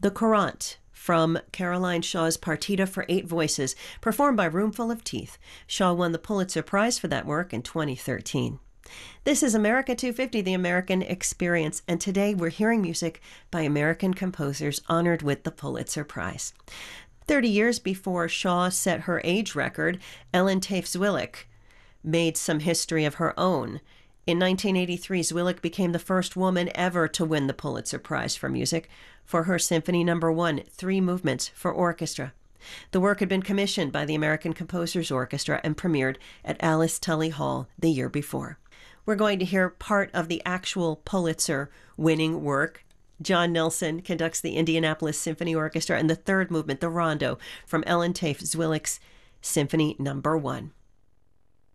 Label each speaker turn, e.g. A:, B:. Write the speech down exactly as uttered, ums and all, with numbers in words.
A: The Courant from Caroline Shaw's Partita for Eight Voices, performed by Roomful of Teeth. Shaw won the Pulitzer Prize for that work in twenty thirteen. This is America two fifty, the American Experience, and today we're hearing music by American composers honored with the Pulitzer Prize. Thirty years before Shaw set her age record, Ellen Tafe Zwilich made some history of her own. In nineteen eighty-three, Zwilich became the first woman ever to win the Pulitzer Prize for Music for her Symphony Number One, Three Movements for Orchestra. The work had been commissioned by the American Composers Orchestra and premiered at Alice Tully Hall the year before. We're going to hear part of the actual Pulitzer-winning work. John Nelson conducts the Indianapolis Symphony Orchestra, and the third movement, the Rondo, from Ellen Tafe Zwilich's Symphony Number One.